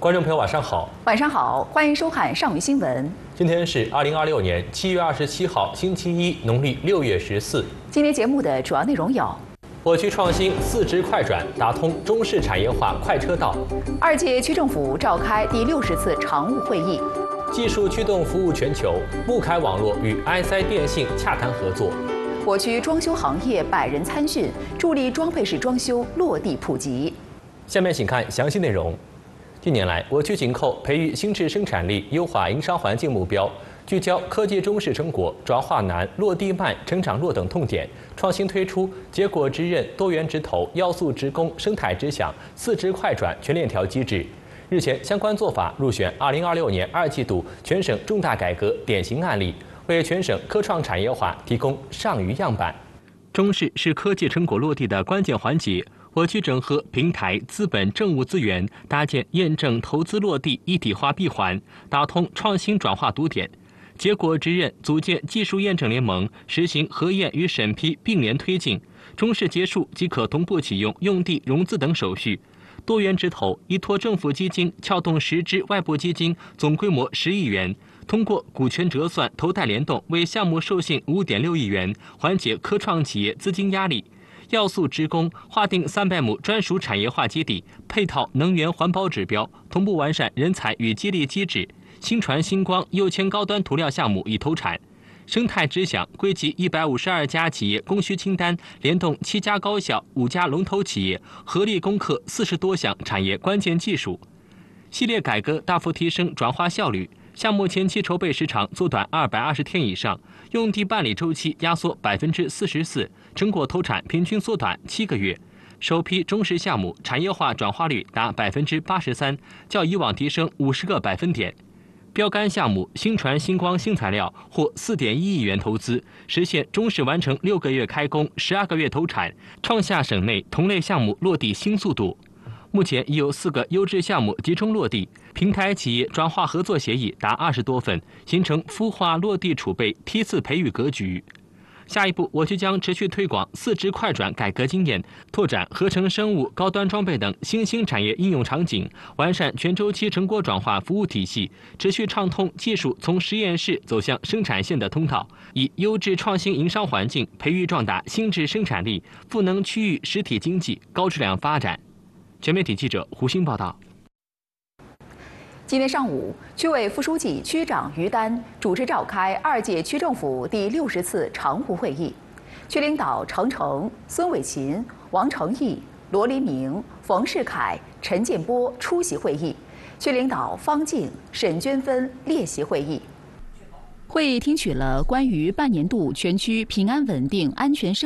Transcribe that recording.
观众朋友，晚上好。 晚上好，欢迎收看上午新闻。 今天是2026年7月27号，星期一，农历6月14。 今天节目的主要内容有： 我区创新4直快转，打通中式产业化快车道 2届区政府召开第60次常务会议； 技术驱动服务全球，穆凯网络与 IC 电信洽谈合作； 我区装修行业100人参训，助力装配式装修落地普及。 下面请看详细内容。近年来，我区紧扣培育新质生产力、优化营商环境目标，聚焦科技中式成果、转化难、落地慢、成长弱等痛点，创新推出结果直认、多元直投、要素直供、生态直享4直快转全链条机制。日前，相关做法入选2026年2季度全省重大改革典型案例，为全省科创产业化提供上虞样板。中式是科技成果落地的关键环节。我区整合平台、资本、政务资源，搭建验证、投资落地一体化闭环，打通创新转化堵点。结果直认组建技术验证联盟，实行核验与审批并联推进。中式结束即可同步启用用地、融资等手续。多元直投依托政府基金撬动10支外部基金，总规模10亿元。通过股权折算、投贷联动，为项目授信5.6亿元，缓解科创企业资金压力。要素职工划定300亩专属产业化基地，配套能源环保指标，同步完善人才与激励机制。新传星光右迁高端涂料项目已投产。生态直享归集152家企业供需清单，联动7家高校、5家龙头企业，合力攻克40多项产业关键技术。系列改革大幅提升转化效率。项目前期筹备时长缩短220天以上，用地办理周期压缩44%，成果投产平均缩短7个月。首批中式项目产业化转化率达83%，较以往提升50个百分点。标杆项目新传星光新材料获4.1亿元投资，实现中式完成6个月开工、12个月投产，创下省内同类项目落地新速度。目前已有4个优质项目集中落地，平台企业转化合作协议达20多份，形成孵化落地储备梯次培育格局。下一步，我区将持续推广4直快转改革经验，拓展合成生物、高端装备等新兴产业应用场景，完善全周期成果转化服务体系，持续畅通技术从实验室走向生产线的通道，以优质创新营商环境培育壮大新质生产力，赋能区域实体经济高质量发展。全媒体记者胡鑫报道。 今天上午，区委副书记、区长于丹主持召开2届区政府第60次常务会议，区领导程诚、孙伟琴、王成义、罗黎明、冯世凯、陈建波出席会议，区领导方静、沈娟芬列席会议。会议听取了关于半年度全区平安稳定安全生